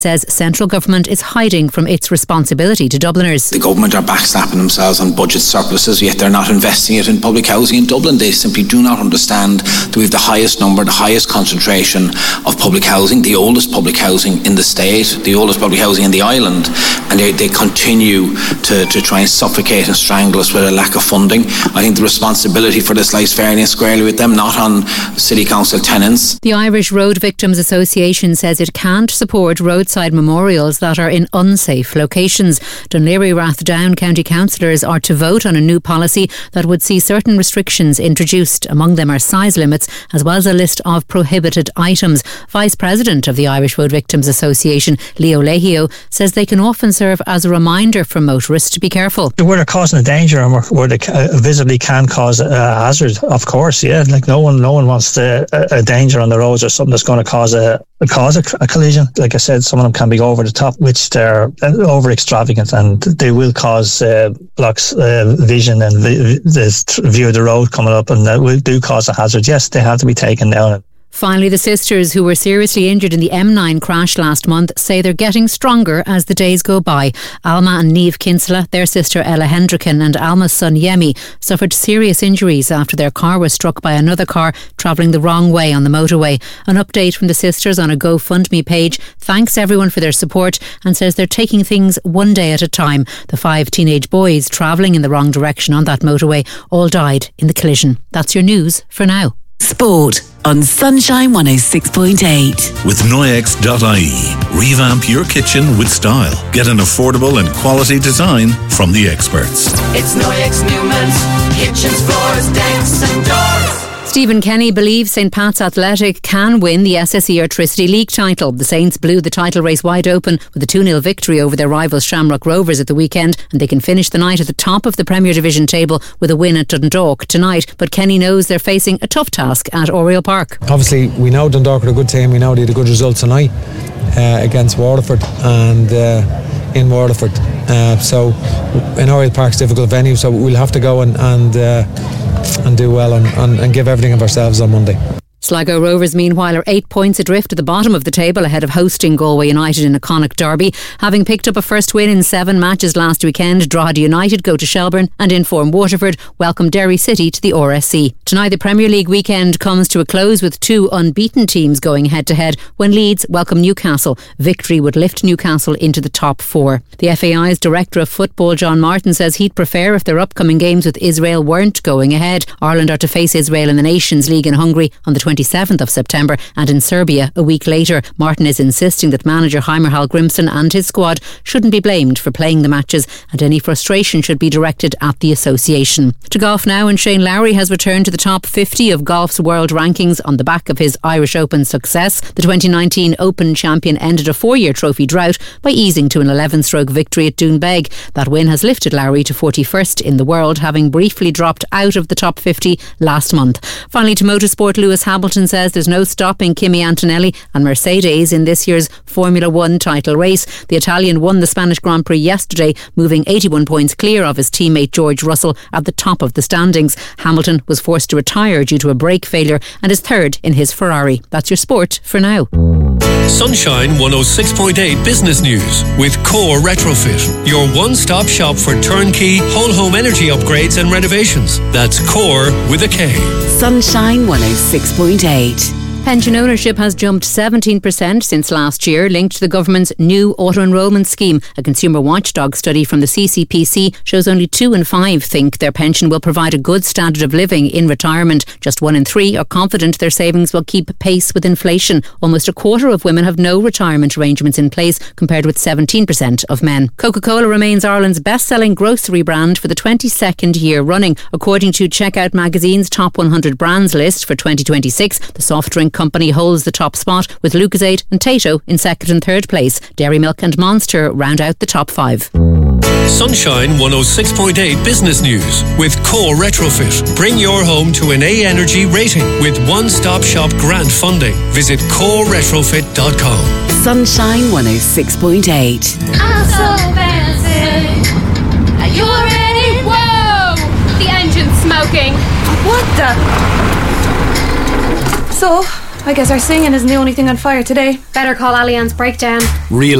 says central government is hiding from its responsibility to Dubliners. The government are backslapping themselves on budget surpluses, yet they're not investing it in public housing in Dublin. They simply do not understand that we have the highest number, the highest concentration of public housing, the oldest public housing in the state, the oldest public housing in the island, and they continue to try and suffocate and strangle us with a lack of funding. I think the responsibility for this lies fairly and squarely with them, not on City Council tenants. The Irish Road Victims Association says it can't support roadside memorials that are in unsafe locations. Dún Laoghaire Rathdown County councillors are to vote on a new policy that would see certain restrictions introduced. Among them are size limits as well as a list of prohibited items. Vice President of the Irish Road Victims Association, Leo Lehio, says they can often serve as a reminder for motorists to be careful. Where they're causing a danger and where they visibly can cause a hazard, of course, yeah. Like no one wants a danger on the roads or something that's going to cause a collision. Like I said, some of them can be over the top, which they're over extravagant, and they will cause blocks vision and the view of the road coming up, and that will do cause a hazard. Yes, they have to be taken down. Finally, the sisters who were seriously injured in the M9 crash last month say they're getting stronger as the days go by. Alma and Niamh Kinsella, their sister Ella Hendricken and Alma's son Yemi suffered serious injuries after their car was struck by another car travelling the wrong way on the motorway. An update from the sisters on a GoFundMe page thanks everyone for their support and says they're taking things one day at a time. The 5 teenage boys travelling in the wrong direction on that motorway all died in the collision. That's your news for now. Sport on Sunshine 106.8. With Noyex.ie. Revamp your kitchen with style. Get an affordable and quality design from the experts. It's Noyex Newman's Kitchens, Floors, Decks and Doors. Stephen Kenny believes St Pat's Athletic can win the SSE Airtricity League title. The Saints blew the title race wide open with a 2-0 victory over their rivals Shamrock Rovers at the weekend, and they can finish the night at the top of the Premier Division table with a win at Dundalk tonight. But Kenny knows they're facing a tough task at Oriel Park. Obviously, we know Dundalk are a good team. We know they had a good result tonight against Waterford and in Waterford. So in Oriel Park's a difficult venue, so we'll have to go and do well and give everything of ourselves on Monday. Sligo Rovers, meanwhile, are 8 points adrift at the bottom of the table ahead of hosting Galway United in a Connacht derby. Having picked up a first win in 7 matches last weekend, Drogheda United go to Shelbourne and in-form Waterford welcome Derry City to the RSC. Tonight the Premier League weekend comes to a close with 2 unbeaten teams going head-to-head when Leeds welcome Newcastle. Victory would lift Newcastle into the top 4. The FAI's Director of Football, John Martin, says he'd prefer if their upcoming games with Israel weren't going ahead. Ireland are to face Israel in the Nations League in Hungary on the 27th of September and in Serbia a week later. Martin is insisting that manager Heimer Hallgrimsson and his squad shouldn't be blamed for playing the matches, and any frustration should be directed at the association. To golf now, and Shane Lowry has returned to the top 50 of golf's world rankings on the back of his Irish Open success. The 2019 Open champion ended a 4-year trophy drought by easing to an 11-stroke victory at Doonbeg. That win has lifted Lowry to 41st in the world, having briefly dropped out of the top 50 last month. Finally, to motorsport, Lewis Hamilton says there's no stopping Kimi Antonelli and Mercedes in this year's Formula 1 title race. The Italian won the Spanish Grand Prix yesterday, moving 81 points clear of his teammate George Russell at the top of the standings. Hamilton was forced to retire due to a brake failure and is third in his Ferrari. That's your sport for now. Sunshine 106.8 Business News with Core Retrofit, your one-stop shop for turnkey whole home energy upgrades and renovations. That's Core with a K. Sunshine 106.8. Pension ownership has jumped 17% since last year, linked to the government's new auto-enrolment scheme. A consumer watchdog study from the CCPC shows only 2 in 5 think their pension will provide a good standard of living in retirement. Just 1 in 3 are confident their savings will keep pace with inflation. Almost a quarter of women have no retirement arrangements in place, compared with 17% of men. Coca-Cola remains Ireland's best-selling grocery brand for the 22nd year running. According to Checkout magazine's Top 100 Brands list for 2026, the soft drink company holds the top spot, with Lucozade and Tato in second and third place. Dairy Milk and Monster round out the top 5. Sunshine 106.8 Business News with Core Retrofit. Bring your home to an A Energy rating with one-stop shop grant funding. Visit coreretrofit.com. Sunshine 106.8. I'm so fancy. Are you ready? Whoa! The engine's smoking. What the? So, I guess our singing isn't the only thing on fire today. Better call Allianz Breakdown. Real